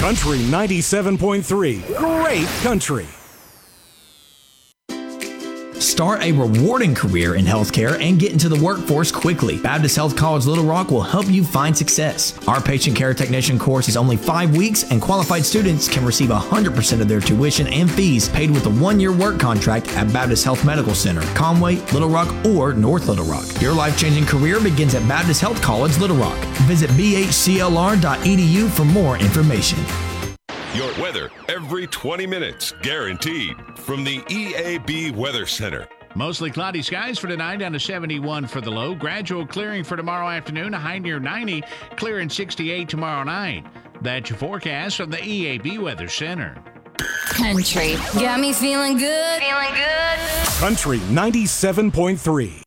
Country 97.3. Great country. Start a rewarding career in healthcare and get into the workforce quickly. Baptist Health College Little Rock will help you find success. Our patient care technician course is only 5 weeks, and qualified students can receive 100% of their tuition and fees paid with a 1-year work contract at Baptist Health Medical Center, Conway, Little Rock, or North Little Rock. Your life-changing career begins at Baptist Health College Little Rock. Visit bhclr.edu for more information. Your weather every 20 minutes, guaranteed, from the EAB Weather Center. Mostly cloudy skies for tonight, down to 71 for the low. Gradual clearing for tomorrow afternoon, a high near 90, clearing 68 tomorrow night. That's your forecast from the EAB Weather Center. Country got me feeling good. Country 97.3.